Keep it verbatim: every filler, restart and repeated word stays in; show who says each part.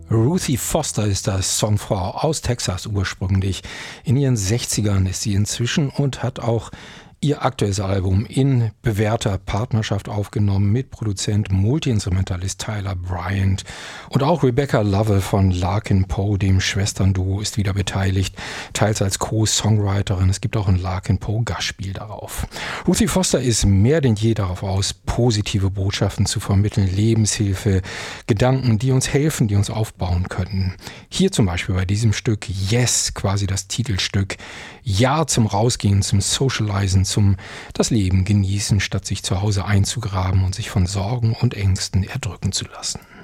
Speaker 1: Ruthie Foster ist das, Songfrau aus Texas ursprünglich. In ihren sechzigern ist sie inzwischen und hat auch ihr aktuelles Album in bewährter Partnerschaft aufgenommen mit Produzent, Multiinstrumentalist Tyler Bryant. Und auch Rebecca Lovell von Larkin Poe, dem Schwesternduo, ist wieder beteiligt, teils als Co-Songwriterin. Es gibt auch ein Larkin Poe Gastspiel darauf. Ruthie Foster ist mehr denn je darauf aus, positive Botschaften zu vermitteln, Lebenshilfe, Gedanken, die uns helfen, die uns aufbauen können. Hier zum Beispiel bei diesem Stück Yes, quasi das Titelstück. Ja zum Rausgehen, zum Socializen, zum das Leben genießen, statt sich zu Hause einzugraben und sich von Sorgen und Ängsten erdrücken zu lassen.